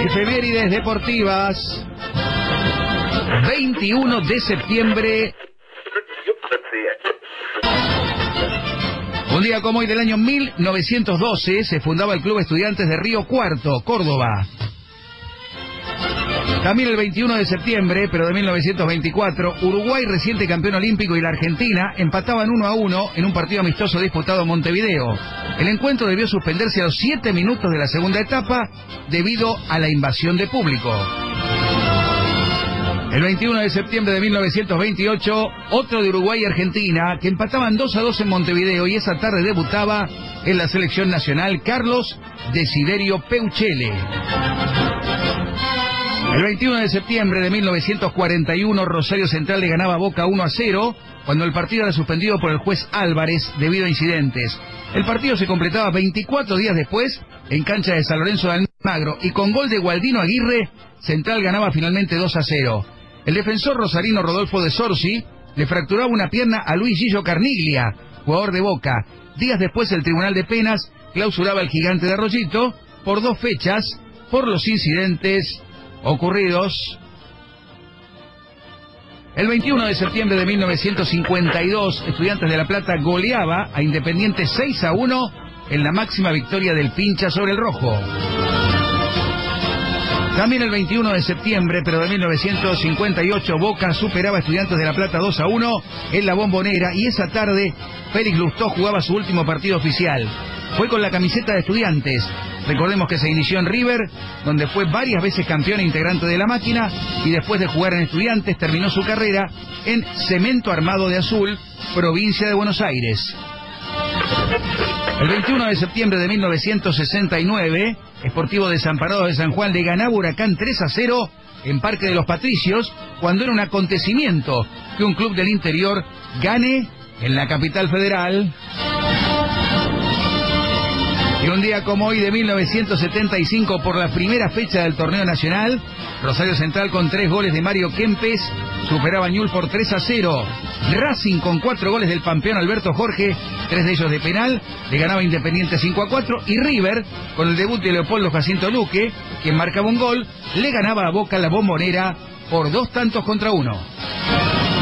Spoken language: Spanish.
Efemérides deportivas. 21 de septiembre. Un día como hoy del año 1912 se fundaba el Club Estudiantes de Río Cuarto, Córdoba. También el 21 de septiembre, pero de 1924, Uruguay, reciente campeón olímpico, y la Argentina empataban 1-1 en un partido amistoso disputado en Montevideo. El encuentro debió suspenderse a los 7 minutos de la segunda etapa debido a la invasión de público. El 21 de septiembre de 1928, otro de Uruguay y Argentina, que empataban 2-2 en Montevideo, y esa tarde debutaba en la selección nacional Carlos Desiderio Peuchele. El 21 de septiembre de 1941, Rosario Central le ganaba a Boca 1-0, cuando el partido era suspendido por el juez Álvarez debido a incidentes. El partido se completaba 24 días después en cancha de San Lorenzo de Almagro, y con gol de Gualdino Aguirre, Central ganaba finalmente 2-0. El defensor rosarino Rodolfo de Sorsi le fracturaba una pierna a Luis Gillo Carniglia, jugador de Boca. Días después, el Tribunal de Penas clausuraba al Gigante de Arroyito por 2 fechas por los incidentes ocurridos. El 21 de septiembre de 1952, Estudiantes de La Plata goleaba a Independiente 6-1 en la máxima victoria del Pincha sobre el Rojo. También el 21 de septiembre, pero de 1958, Boca superaba a Estudiantes de La Plata 2-1 en la Bombonera, y esa tarde Félix Lustó jugaba su último partido oficial. Fue con la camiseta de Estudiantes. Recordemos que se inició en River, donde fue varias veces campeón e integrante de la máquina, y después de jugar en Estudiantes terminó su carrera en Cemento Armado de Azul, provincia de Buenos Aires. El 21 de septiembre de 1969, Sportivo Desamparados de San Juan le ganaba Huracán 3-0 en Parque de los Patricios, cuando era un acontecimiento que un club del interior gane en la capital federal. Y un día como hoy de 1975, por la primera fecha del torneo nacional, Rosario Central con 3 goles de Mario Kempes superaba a Newell's por 3-0. Racing con 4 goles del campeón Alberto Jorge, 3 de ellos de penal, le ganaba Independiente 5-4, y River, con el debut de Leopoldo Jacinto Luque, quien marcaba un gol, le ganaba a Boca la Bombonera por 2-1.